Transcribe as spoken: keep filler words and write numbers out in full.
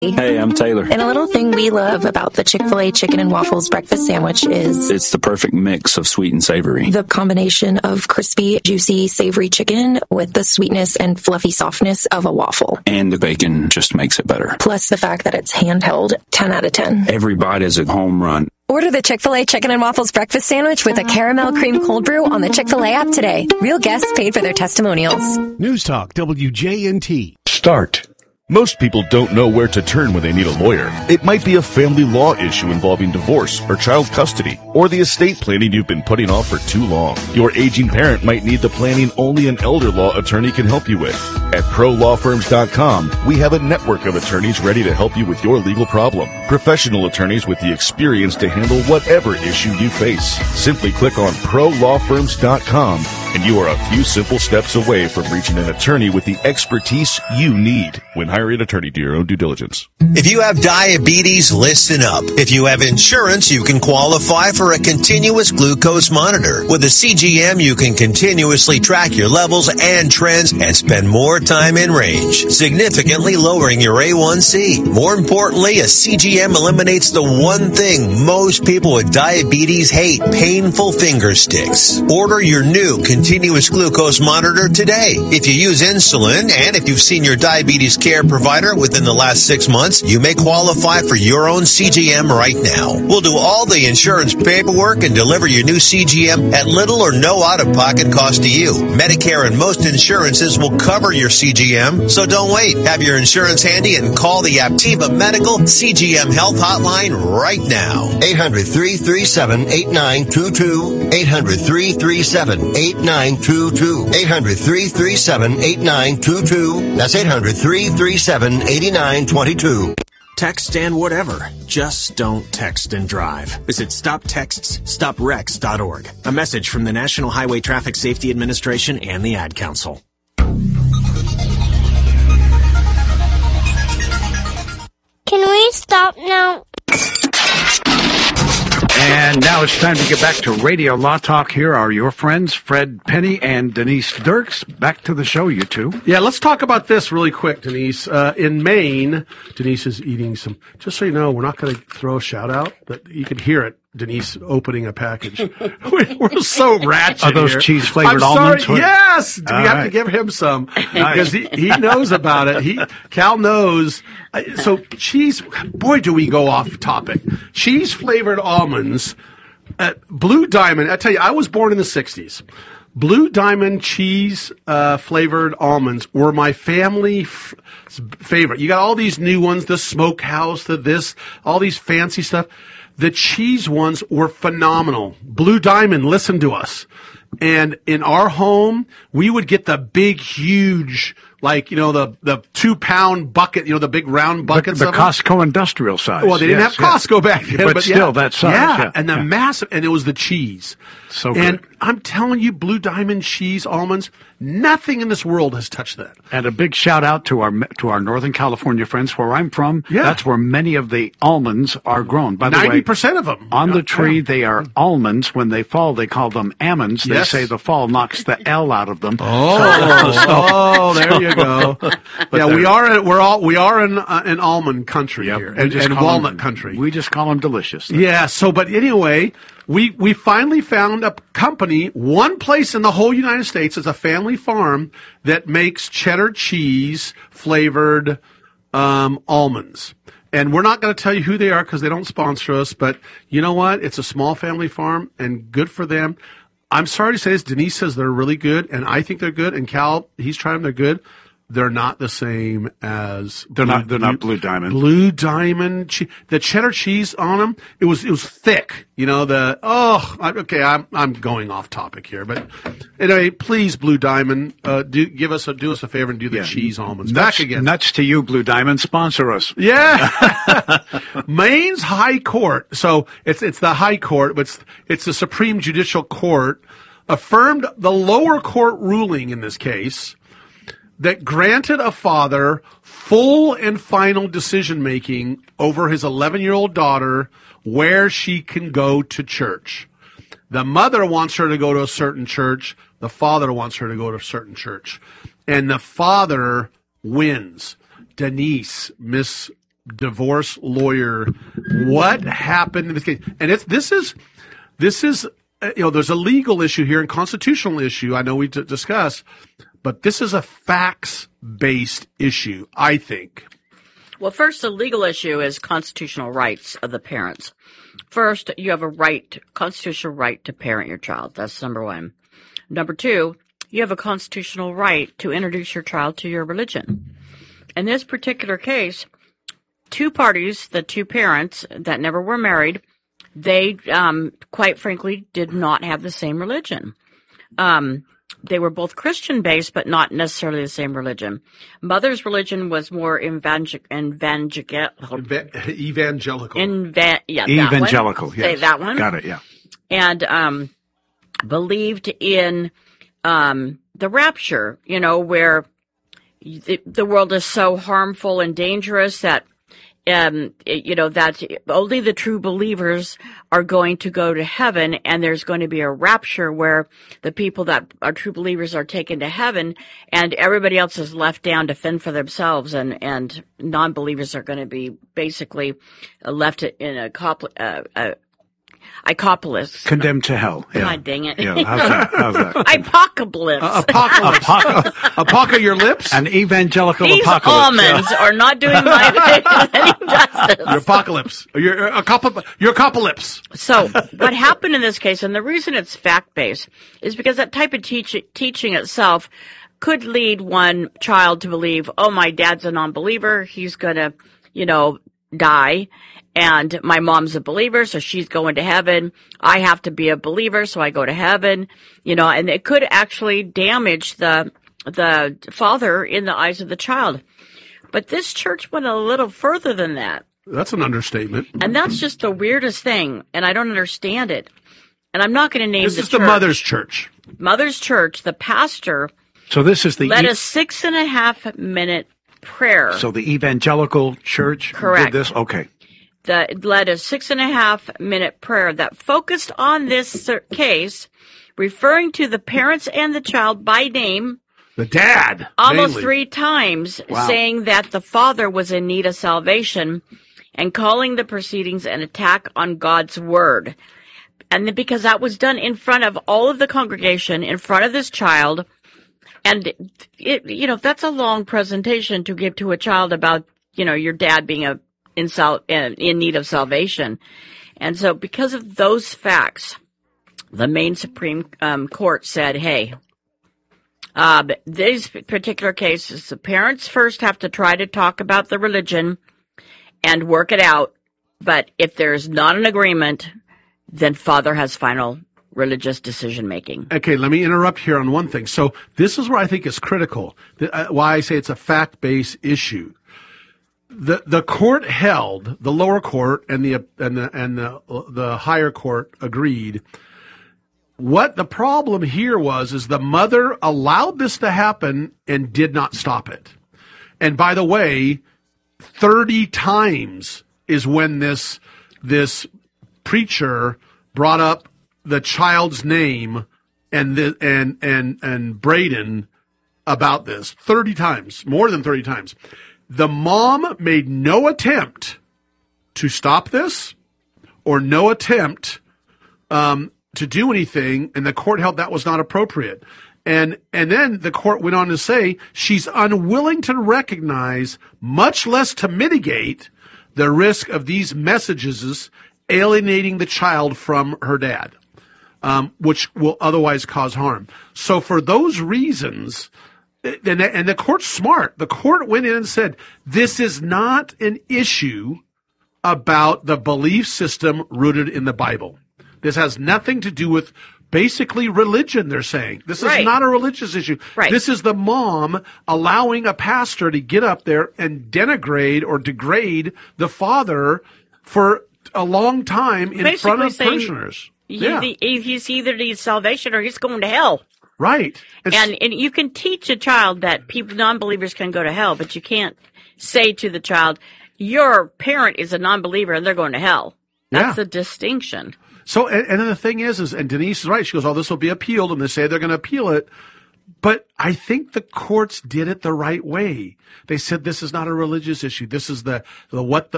Hey, I'm Taylor. And a little thing we love about the Chick-fil-A Chicken and Waffles breakfast sandwich is it's the perfect mix of sweet and savory. The combination of crispy, juicy, savory chicken with the sweetness and fluffy softness of a waffle. And the bacon just makes it better. Plus the fact that it's handheld, ten out of ten. Every bite is a home run. Order the Chick-fil-A Chicken and Waffles breakfast sandwich with a caramel cream cold brew on the Chick-fil-A app today. Real guests paid for their testimonials. News Talk W J N T. Start. Most people don't know where to turn when they need a lawyer. It might be a family law issue involving divorce or child custody, or the estate planning you've been putting off for too long. Your aging parent might need the planning only an elder law attorney can help you with. At pro law firms dot com, we have a network of attorneys ready to help you with your legal problem. Professional attorneys with the experience to handle whatever issue you face. Simply click on pro law firms dot com and you are a few simple steps away from reaching an attorney with the expertise you need. When hiring an attorney, do your own due diligence. If you have diabetes, listen up. If you have insurance, you can qualify for a continuous glucose monitor. With a C G M, you can continuously track your levels and trends and spend more time in range, significantly lowering your A one C. More importantly, a C G M eliminates the one thing most people with diabetes hate, painful finger sticks. Order your new continuous glucose monitor today. If you use insulin and if you've seen your diabetes care provider within the last six months, you may qualify for your own C G M right now. We'll do all the insurance paperwork and deliver your new C G M at little or no out-of-pocket cost to you. Medicare and most insurances will cover your C G M, so don't wait. Have your insurance handy and call the Aptiva Medical C G M Health Hotline right now. eight hundred, three three seven, eight nine two two. eight hundred, three three seven, eight nine two two. eight hundred, three three seven, eight nine two two. That's eight hundred, three three seven, eight nine two two. Text and whatever. Just don't text and drive. Visit stop texts stop wrecks dot org. A message from the National Highway Traffic Safety Administration and the Ad Council. Can we stop now? And now it's time to get back to Radio Law Talk. Here are your friends, Fred Penny and Denise Dirks. Back to the show, you two. Yeah, let's talk about this really quick, Denise. Uh, in Maine, Denise is eating some, just so you know, we're not going to throw a shout out, but you can hear it. Denise opening a package. we're, we're so ratchet. Are those here. cheese flavored I'm almonds? Sorry. Yes, we All have right. to give him some because he, he knows about it. He Cal knows. So cheese. Boy, do we go off topic. Cheese flavored almonds. Uh, Blue Diamond. I tell you, I was born in the sixties. Blue Diamond cheese uh, flavored almonds were my family f- favorite. You got all these new ones, the Smokehouse, the this, all these fancy stuff. The cheese ones were phenomenal. Blue Diamond, listen to us. And in our home, we would get the big, huge, like, you know, the, the two pound bucket, you know, the big round buckets. The, the of Costco them. industrial size. Well, they didn't yes, have Costco yes. back then, but, but still yeah. that size. Yeah, yeah. and the yeah. massive, and it was the cheese. So and good. I'm telling you, Blue Diamond cheese almonds, nothing in this world has touched that. And a big shout out to our to our Northern California friends, where I'm from. Yeah. That's where many of the almonds are grown. By the way, ninety percent of them. on Yeah, the tree, yeah. they are almonds. When they fall, they call them almonds. They Yes. say the fall knocks the L out of them. Oh, So- oh, there you go. Yeah, we they're- are. We're all. We are in uh, an almond country Yep, here, we and, just and call walnut them- country. We just call them delicious. Yeah. So, but anyway, we we finally found a company, one place in the whole United States. It's a family farm that makes cheddar cheese flavored um, almonds. And we're not going to tell you who they are because they don't sponsor us. But you know what? It's a small family farm, and good for them. I'm sorry to say this. Denise says they're really good, and I think they're good. And Cal, he's tried them. They're good. They're not the same as They're not. They're not Blue Diamond. Blue Diamond, che- the cheddar cheese on them. It was it was thick. You know the oh I, okay. I'm I'm going off topic here, but anyway, please Blue Diamond, uh, do give us a do us a favor and do the Yeah. cheese almonds Nuts, back again. Nuts to you, Blue Diamond. Sponsor us. Yeah, Maine's High Court. So it's it's the High Court, but it's it's the Supreme Judicial Court affirmed the lower court ruling in this case that granted a father full and final decision-making over his eleven-year-old daughter where she can go to church. The mother wants her to go to a certain church. The father wants her to go to a certain church. And the father wins. Denise, Miss divorce lawyer what happened in this case. And it's this is this is uh, you know, there's a legal issue here and constitutional issue. I know we d- discussed, but this is a facts-based issue, I think. Well, first, the legal issue is constitutional rights of the parents. First, you have a right, constitutional right to parent your child. That's number one. Number two, you have a constitutional right to introduce your child to your religion. In this particular case, two parties, the two parents that never were married, they, um, quite frankly, did not have the same religion. Um, they were both Christian-based, but not necessarily the same religion. Mother's religion was more evangel- evangelical. Eva- evangelical. Inva- yeah, evangelical, that one. yes. Say that one. Got it, yeah. And um, believed in um, the rapture, you know, where the, the world is so harmful and dangerous that Um, you know, that only the true believers are going to go to heaven, and there's going to be a rapture where the people that are true believers are taken to heaven, and everybody else is left down to fend for themselves, and, and non-believers are going to be basically left in a, cop- uh, a Icopolis. Condemned to hell. Yeah. God dang it. Yeah, how's that? How's that? Apocalypse. Uh, apocalypse. Apoca- apoca your lips? An evangelical These apocalypse. almonds are not doing my any justice. Your apocalypse. Your, a couple, your apocalypse. So what happened in this case, and the reason it's fact-based, is because that type of teach- teaching itself could lead one child to believe, oh, my dad's a non-believer, he's going to, you know, die. And my mom's a believer, so she's going to heaven. I have to be a believer, so I go to heaven. You know, and it could actually damage the the father in the eyes of the child. But this church went a little further than that. That's an understatement. And that's just the weirdest thing, and I don't understand it. And I'm not going to name this the is church. the Mother's Church. Mother's Church, the pastor So this is the led e- a six and a half minute prayer. So the evangelical church Correct. did this? Okay. That led a six and a half minute prayer that focused on this case, referring to the parents and the child by name. The dad. Almost mainly. three times, Wow. saying that the father was in need of salvation and calling the proceedings an attack on God's word. And then because that was done in front of all of the congregation, in front of this child, and it, you know, that's a long presentation to give to a child about, you know, your dad being a in sal- in need of salvation. And so because of those facts, the Maine Supreme um, Court said, hey, uh, these particular cases, the parents first have to try to talk about the religion and work it out. But if there's not an agreement, then father has final religious decision making. Okay, let me interrupt here on one thing. So this is where I think is critical, the, uh, why I say it's a fact-based issue. The the court held, the lower court and the and the and the the higher court agreed. What the problem here was is the mother allowed this to happen and did not stop it. And by the way, thirty times is when this this preacher brought up the child's name and the, and and and Braden about this. thirty times, more than thirty times. The mom made no attempt to stop this or no attempt um, to do anything, and the court held that was not appropriate. And and then the court went on to say she's unwilling to recognize, much less to mitigate, the risk of these messages alienating the child from her dad, um, which will otherwise cause harm. So for those reasons... And, and the court's smart. The court went in and said, this is not an issue about the belief system rooted in the Bible. This has nothing to do with basically religion, they're saying. This Right. is not a religious issue. Right. This is the mom allowing a pastor to get up there and denigrate or degrade the father for a long time in Basically front of saying parishioners. He, Yeah, the, he's either needs salvation or he's going to hell. right. And And, and you can teach a child that people, non-believers can go to hell, but you can't say to the child, your parent is a non-believer and they're going to hell. That's Yeah. a distinction. So, and, and then the thing is, is, and Denise is right. She goes, oh, this will be appealed, and they say they're going to appeal it. But I think the courts did it the right way. They said this is not a religious issue. This is the, the what the